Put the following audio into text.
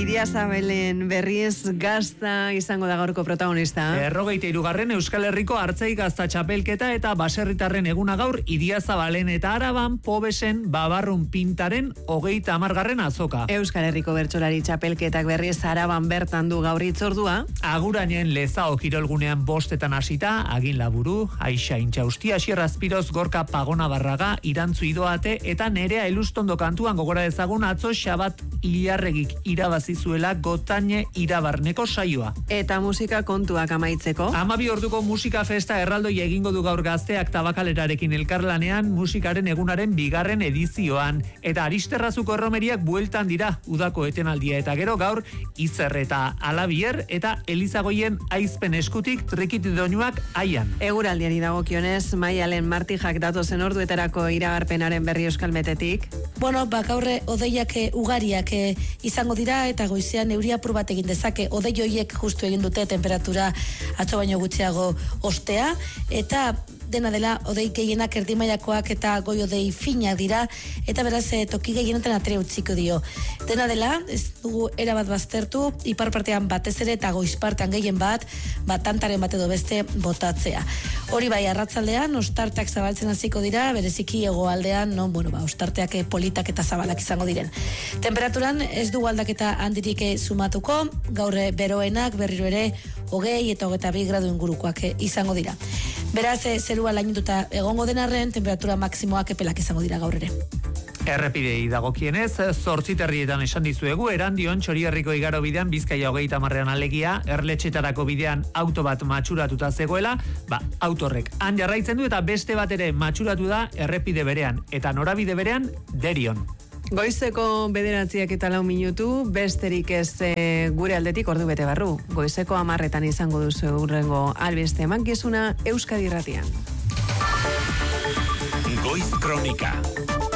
Idiazabalen berriz gazta izango da gaurko protagonista. 23. Euskal Herriko Artzai Gazta txapelketa eta baserritarren eguna gaur Idiazabalen eta Araban Pobesen Babarrun Pintaren 30. azoka. Euskal Herriko bertsolari txapelketak berriz Araban bertan du gaur hitzordua. Agurainen Lezao kirolgunean 5 hasita, Agin Laburu, Aixa Intxausti, Asier Azpiroz, Gorka Pagona Barraga, Irantzu Idoate eta Nerea Elustondo kantuan gogora dezagun atzo Xabat Ilarregik irabazi zuela Gotaine irabarneko saioa. Eta musika kontuak amaitzeko. 12 orduko musika festa erraldoi egingo du gaur Gazteak Tabakalerarekin elkarlanean musikaren egunaren 2. edizioan. Eta Aristerrazuko erromeriak bueltan dira udako etenaldia eta gero gaur Izer eta Alabier eta Elizagoien aizpen eskutik trikitidoinuak aian. Eguraldiari dagokionez, Maialen Martijak datozen orduetarako iragarpenaren berri euskalmetetik. Bueno, gaurre odeiak ugariak izango dira eta goizean euria apur bat egin dezake. Odei horiek justu egin dute temperatura atzo baino gutxiago ostea eta dena dela odei gehienak erdimailakoak eta goi odei fina dira eta beraz toki gehienetan atre utziko dio. Dena dela, ez dugu erabat baztertu, ipar partean batez ere eta goiz partean gehien bat tantaren bat edo beste botatzea. Hori bai, arratzaldean ostarteak zabaltzen hasiko dira, bereziki hegoaldean, ostarteak politak eta zabalak izango diren. Temperaturan ez dugu aldaketa handirik sumatuko, gaur beroenak berriro ere 20 eta 22 gradu ingurukoak izango dira. Beraz, zerua lainotuta egongo denarren, temperatura maksimoak epelak izango dira gaur ere. Errepidei dagokienez, 8 herrietan esan dizuegu, Erandion Txorierriko igaro bidean Bizkaia 30 alegia, Erletxetarako bidean auto bat matxuratuta zegoela, autorrek han jarraitzen du eta beste bat ere matxuratu da errepide berean, eta norabide berean Derion. Goizeko 9:04 minutu, besterik ez gure aldetik ordu bete barru. Goizeko 10:00 izango duzu hurrengo albiste emankizuna Euskadi Irratian. Goiz Kronika.